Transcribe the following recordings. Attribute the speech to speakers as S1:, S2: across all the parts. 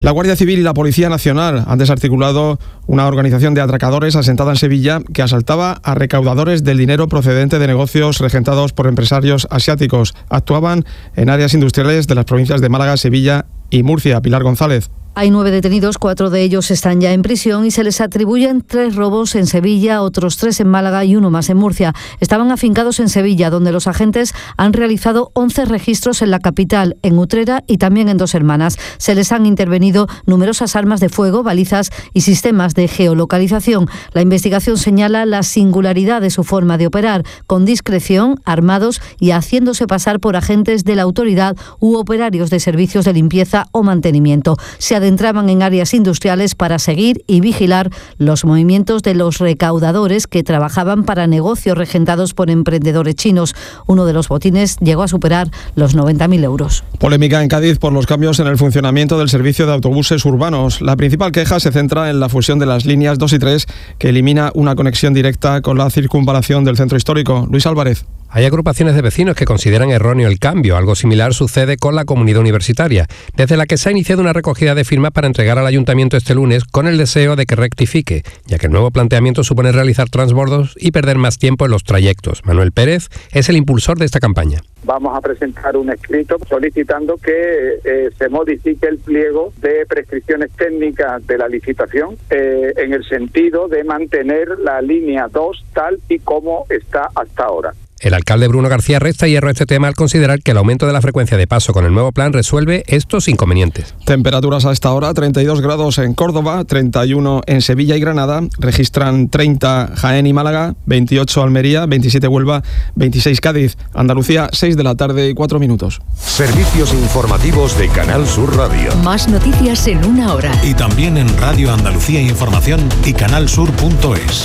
S1: La Guardia Civil y la Policía Nacional han desarticulado una organización de atracadores asentada en Sevilla que asaltaba a recaudadores del dinero procedente de negocios regentados por empresarios asiáticos. Actuaban en áreas industriales de las provincias de Málaga, Sevilla y Murcia. Pilar González.
S2: Hay 9 detenidos, 4 de ellos están ya en prisión y se les atribuyen 3 robos en Sevilla, otros 3 en Málaga y 1 más en Murcia. Estaban afincados en Sevilla, donde los agentes han realizado 11 registros en la capital, en Utrera y también en Dos Hermanas. Se les han intervenido numerosas armas de fuego, balizas y sistemas de geolocalización. La investigación señala la singularidad de su forma de operar, con discreción, armados y haciéndose pasar por agentes de la autoridad u operarios de servicios de limpieza o mantenimiento. Se adentraban en áreas industriales para seguir y vigilar los movimientos de los recaudadores que trabajaban para negocios regentados por emprendedores chinos. Uno de los botines llegó a superar los 90.000 euros.
S1: Polémica en Cádiz por los cambios en el funcionamiento del servicio de autobuses urbanos. La principal queja se centra en la fusión de las líneas 2 y 3, que elimina una conexión directa con la circunvalación del centro histórico. Luis Álvarez.
S3: Hay agrupaciones de vecinos que consideran erróneo el cambio. Algo similar sucede con la comunidad universitaria, desde la que se ha iniciado una recogida de firmas para entregar al ayuntamiento este lunes con el deseo de que rectifique, ya que el nuevo planteamiento supone realizar transbordos y perder más tiempo en los trayectos. Manuel Pérez es el impulsor de esta campaña.
S4: Vamos a presentar un escrito solicitando que se modifique el pliego de prescripciones técnicas de la licitación en el sentido de mantener la línea 2 tal y como está hasta ahora.
S3: El alcalde Bruno García resta hierro a este tema al considerar que el aumento de la frecuencia de paso con el nuevo plan resuelve estos inconvenientes.
S1: Temperaturas a esta hora, 32 grados en Córdoba, 31 en Sevilla y Granada, registran 30 Jaén y Málaga, 28 Almería, 27 Huelva, 26 Cádiz, Andalucía, 6 de la tarde y 4 minutos.
S5: Servicios informativos de Canal Sur Radio.
S6: Más noticias en una hora.
S7: Y también en Radio Andalucía Información y canalsur.es.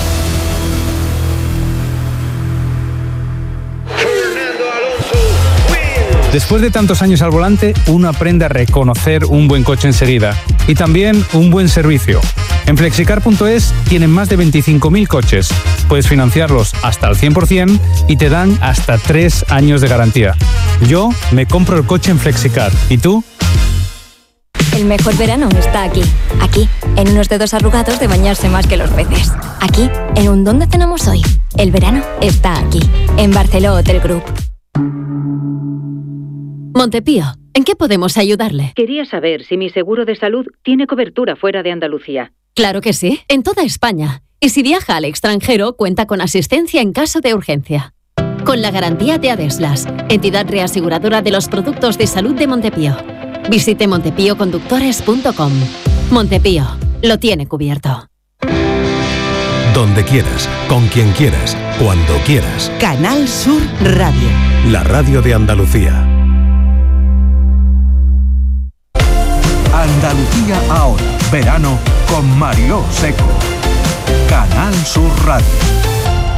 S8: Después de tantos años al volante, uno aprende a reconocer un buen coche enseguida y también un buen servicio. En Flexicar.es tienen más de 25.000 coches. Puedes financiarlos hasta al 100% y te dan hasta 3 años de garantía. Yo me compro el coche en Flexicar. ¿Y tú?
S9: El mejor verano está aquí. Aquí, en unos dedos arrugados de bañarse más que los peces. Aquí, en un ¿dónde cenamos hoy? El verano está aquí. En Barceló Hotel Group.
S10: Montepío, ¿en qué podemos ayudarle?
S11: Quería saber si mi seguro de salud tiene cobertura fuera de Andalucía.
S10: Claro que sí, en toda España. Y si viaja al extranjero, cuenta con asistencia en caso de urgencia. Con la garantía de Adeslas, entidad reaseguradora de los productos de salud de Montepío. Visite montepíoconductores.com. Montepío, lo tiene cubierto.
S7: Donde quieras, con quien quieras, cuando quieras.
S6: Canal Sur Radio.
S7: La radio de Andalucía.
S12: Andalucía ahora, verano con Mariló Seco. Canal Sur Radio.